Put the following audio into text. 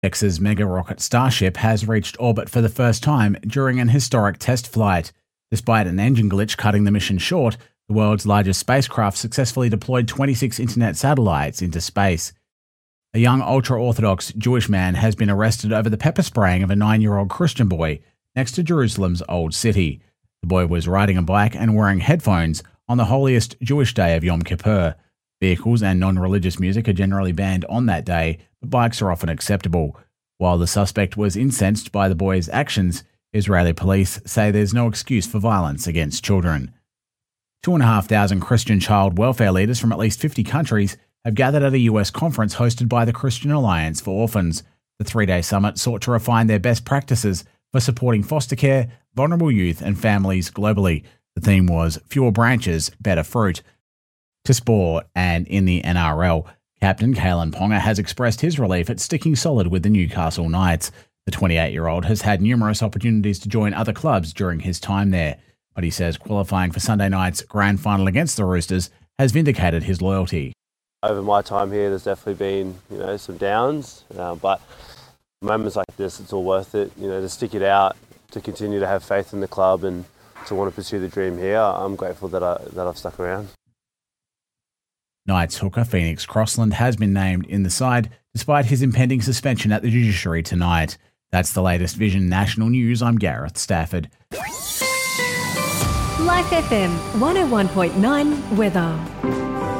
SpaceX's mega rocket Starship has reached orbit for the first time during an historic test flight. Despite an engine glitch cutting the mission short, the world's largest spacecraft successfully deployed 26 internet satellites into space. A young ultra-Orthodox Jewish man has been arrested over the pepper spraying of a 9-year-old Christian boy next to Jerusalem's Old City. The boy was riding a bike and wearing headphones on the holiest Jewish day of Yom Kippur. Vehicles and non-religious music are generally banned on that day, but bikes are often acceptable. While the suspect was incensed by the boy's actions, Israeli police say there's no excuse for violence against children. 2,500 Christian child welfare leaders from at least 50 countries have gathered at a US conference hosted by the Christian Alliance for Orphans. The 3-day summit sought to refine their best practices for supporting foster care, vulnerable youth and families globally. The theme was Fewer Branches, Better Fruit. To sport, and in the NRL, Captain Kalen Ponga has expressed his relief at sticking solid with the Newcastle Knights. The 28-year-old has had numerous opportunities to join other clubs during his time there, but he says qualifying for Sunday night's grand final against the Roosters has vindicated his loyalty. Over my time here, there's definitely been, some downs, but moments like this, it's all worth it. To stick it out, to continue to have faith in the club, and to want to pursue the dream here. I'm grateful that I've stuck around. Knights hooker Phoenix Crossland has been named in the side despite his impending suspension at the judiciary tonight. That's the latest Vision National News. I'm Gareth Stafford. Life FM 101.9 weather.